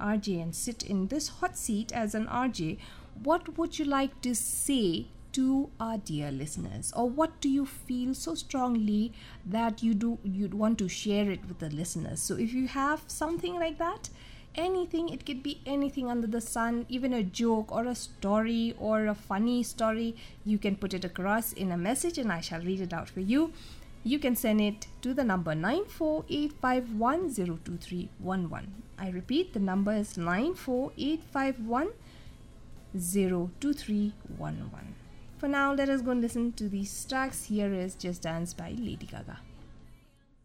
RJ and sit in this hot seat as an RJ, what would you like to say to our dear listeners, or what do you feel so strongly that you'd want to share it with the listeners? So if you have something like that, anything, it could be anything under the sun, even a joke or a story or a funny story, you can put it across in a message and I shall read it out for you. You can send it to the number 9485102311. I repeat, the number is 9485102311. For now, let us go and listen to these tracks. Here is Just Dance by Lady Gaga.